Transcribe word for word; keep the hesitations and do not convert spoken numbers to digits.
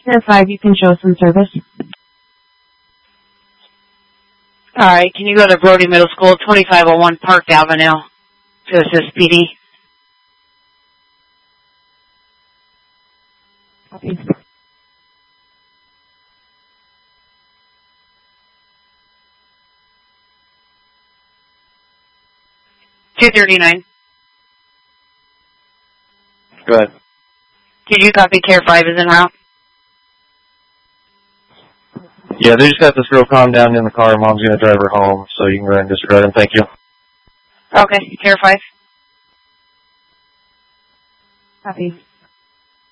Care five, you can show some service. Alright, can you go to Brody Middle School, twenty-five oh one Park Avenue, to assist P D? Copy. two thirty-nine. Go ahead. Did you copy Care five is en route? Yeah, they just got this girl calmed down in the car. Mom's going to drive her home, so you can go ahead and disregard him. Thank you. Okay, Care five. Copy.